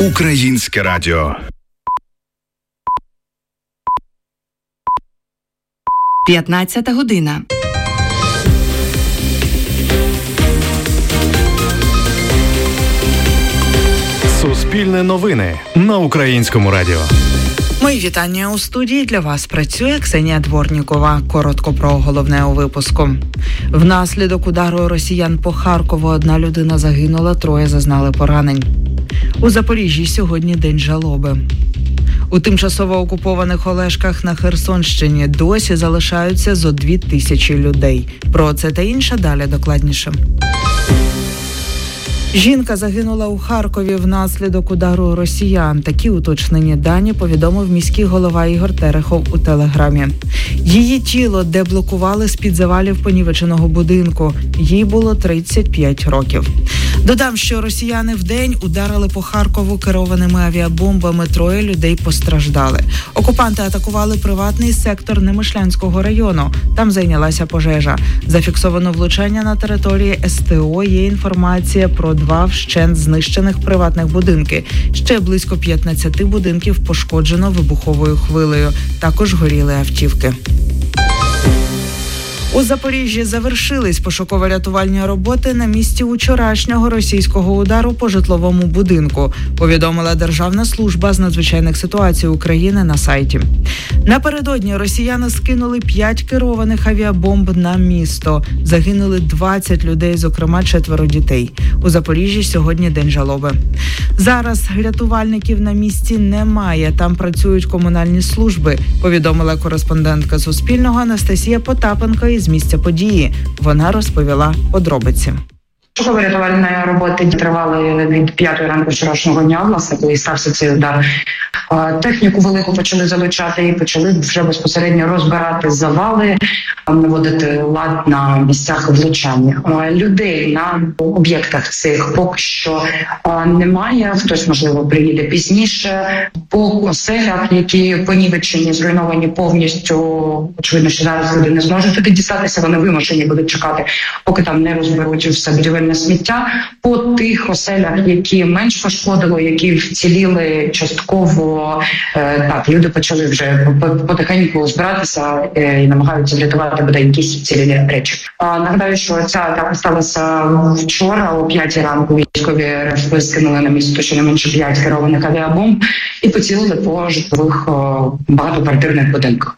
Українське радіо. 15 година. Суспільне новини на Українському радіо. Мої вітання у студії. Для вас працює Ксенія Дворнікова. Коротко про головне у випуску. Внаслідок удару росіян по Харкову 1 людина загинула, 3 зазнали поранень. У Запоріжжі сьогодні день жалоби. У тимчасово окупованих Олешках на Херсонщині досі залишаються зо 2000 людей. Про це та інше далі докладніше. Жінка загинула у Харкові внаслідок удару росіян. Такі уточнені дані повідомив міський голова Ігор Терехов у Телеграмі. Її тіло деблокували з-під завалів понівеченого будинку. Їй було 35 років. Додам, що росіяни вдень ударили по Харкову керованими авіабомбами. 3 людей постраждали. Окупанти атакували приватний сектор Немишлянського району. Там зайнялася пожежа. Зафіксовано влучання на території СТО. Є інформація про 2 вщент знищених приватних будинки. Ще близько 15 будинків пошкоджено вибуховою хвилею. Також горіли автівки. У Запоріжжі завершились пошуково-рятувальні роботи на місці вчорашнього російського удару по житловому будинку, повідомила Державна служба з надзвичайних ситуацій України на сайті. Напередодні росіяни скинули 5 керованих авіабомб на місто. Загинули 20 людей, зокрема 4 дітей. У Запоріжжі сьогодні день жалоби. Зараз рятувальників на місці немає, там працюють комунальні служби, повідомила кореспондентка Суспільного Анастасія Потапенко із місця події. Вона розповіла подробиці. Пошуково-рятувальні роботи тривали від 5 ранку вчорашнього дня, власне, коли стався цей удар. Техніку велику почали залучати і почали вже безпосередньо розбирати завали, наводити лад на місцях влучання. Людей на об'єктах цих поки що немає, хтось, можливо, приїде пізніше. По оселях, які понівечені, зруйновані повністю, очевидно, що зараз люди не зможуть туди дістатися, вони вимушені будуть чекати, поки там не розберуть все будівельне сміття. По тих оселях, які менш пошкодило, які вціліли частково, так, люди почали вже потихеньку збиратися і намагаються врятувати бодай якісь вцілілі речі. Нагадаю, що ця атака сталася вчора о 5 ранку. Військові РФ скинули на місто щонайменше 5 керованих авіабомб і поцілили по житлових багатоквартирних будинках.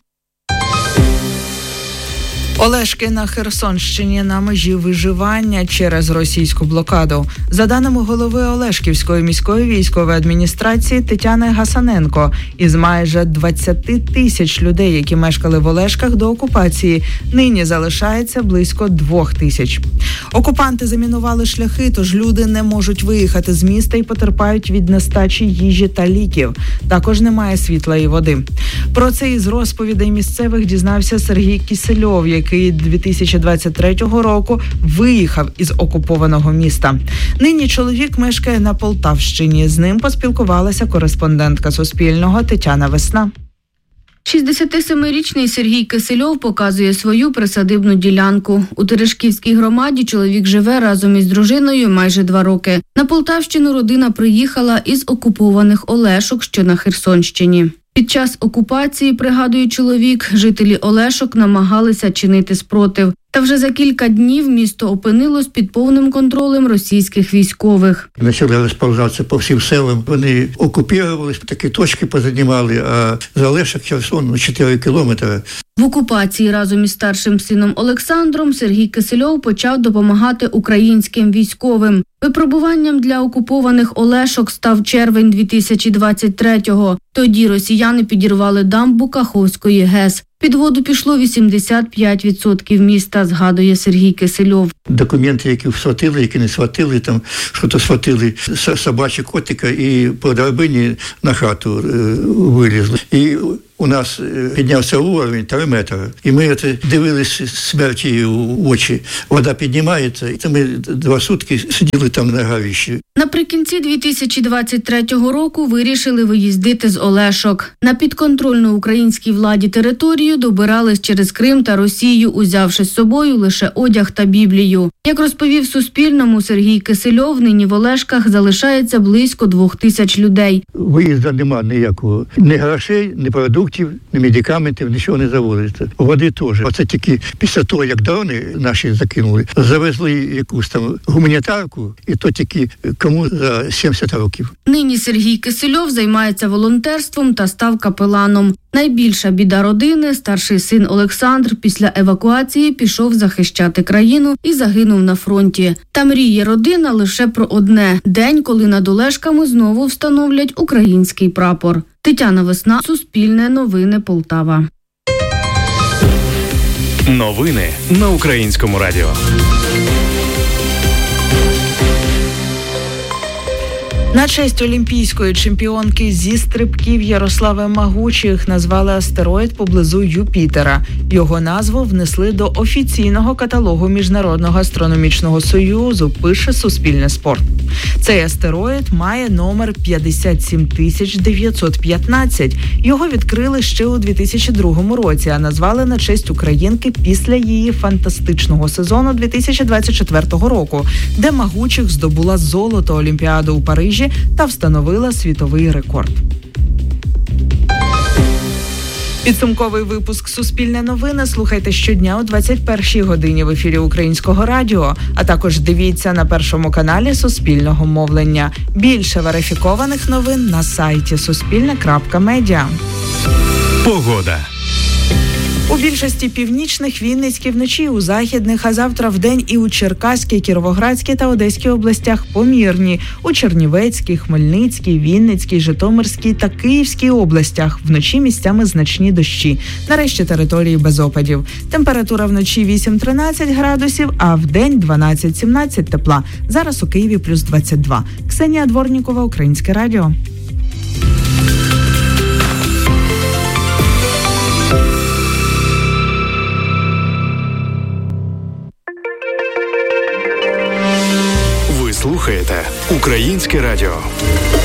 Олешки на Херсонщині на межі виживання через російську блокаду. За даними голови Олешківської міської військової адміністрації Тетяни Гасаненко, із майже 20 тисяч людей, які мешкали в Олешках до окупації, нині залишається близько 2 тисяч. Окупанти замінували шляхи, тож люди не можуть виїхати з міста і потерпають від нестачі їжі та ліків. Також немає світла і води. Про це із розповідей місцевих дізнався Сергій Кісельов, який 2023 року виїхав із окупованого міста. Нині чоловік мешкає на Полтавщині. З ним поспілкувалася кореспондентка Суспільного Тетяна Весна. 67-річний Сергій Кисельов показує свою присадибну ділянку. У Терешківській громаді чоловік живе разом із дружиною майже 2 роки. На Полтавщину родина приїхала із окупованих Олешок, що на Херсонщині. Під час окупації, пригадує чоловік, жителі Олешок намагалися чинити спротив. Та вже за кілька днів місто опинилось під повним контролем російських військових. Почали розповзатися по всім селам. Вони окупувалися, такі точки позанімали, а за Олешок Херсон 4 кілометри. В окупації разом із старшим сином Олександром Сергій Кисельов почав допомагати українським військовим. Випробуванням для окупованих Олешок став червень 2023-го. Тоді росіяни підірвали дамбу Каховської ГЕС. Під воду пішло 85% міста, згадує Сергій Кисельов. Документи, які схватили, які не схватили, там що-то схватили, собачі котика і по драбині на хату вилізли. І у нас піднявся уровень 3 метри. І ми дивились смерті в очі. Вода піднімається, і ми 2 сутки сиділи там на горищі. Наприкінці 2023 року вирішили виїздити з Олешок. На підконтрольну українській владі територію Києві добирались через Крим та Росію, узявши з собою лише одяг та Біблію. Як розповів Суспільному Сергій Кисельов, нині в Олешках залишається близько 2000 людей. Виїзду нема ніякого. Ні грошей, ні продуктів, ні медикаментів, нічого не завозиться. Води теж. Оце тільки після того, як дрони наші закинули, завезли якусь там гуманітарку, і то тільки кому за 70 років. Нині Сергій Кисельов займається волонтерством та став капеланом. Найбільша біда родини – старший син Олександр після евакуації пішов захищати країну і загинув на фронті. Та мріє родина лише про одне – день, коли над Олешками знову встановлять український прапор. Тетяна Весна, Суспільне новини, Полтава. Новини на Українському радіо. На честь олімпійської чемпіонки зі стрибків Ярослави Магучих назвали астероїд поблизу Юпітера. Його назву внесли до офіційного каталогу Міжнародного астрономічного союзу, пише Суспільне спорт. Цей астероїд має номер 57915. Його відкрили ще у 2002 році, а назвали на честь українки після її фантастичного сезону 2024 року, де Магучих здобула золото Олімпіади у Парижі та встановила світовий рекорд. Підсумковий випуск «Суспільне новини» слухайте щодня о 21-й годині в ефірі Українського радіо, а також дивіться на Першому каналі Суспільного мовлення. Більше верифікованих новин на сайті suspilne.media. Погода. У більшості північних, Вінницькій вночі, у західних, а завтра вдень і у Черкаській, Кіровоградській та Одеській областях помірні. У Чернівецькій, Хмельницькій, Вінницькій, Житомирській та Київській областях вночі місцями значні дощі. Нарешті території без опадів. Температура вночі 8-13 градусів, а вдень 12-17 тепла. Зараз у Києві плюс 22. Ксенія Дворнікова, Українське радіо. Ви слухаєте Українське радіо.